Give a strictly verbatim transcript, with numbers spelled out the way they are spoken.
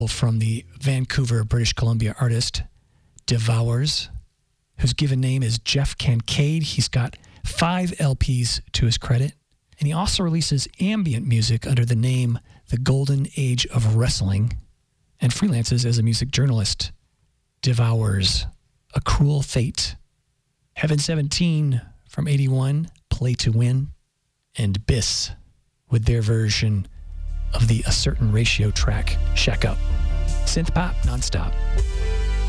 from the Vancouver, British Columbia artist Devours, whose given name is Jeff Kincaid. He's got five L Ps to his credit, and he also releases ambient music under the name The Golden Age of Wrestling and freelances as a music journalist. Devours, A Cruel Fate, Heaven seventeen from eighty-one, Play to Win, and Biss with their version of the A Certain Ratio track, Shack Up. Synth pop nonstop.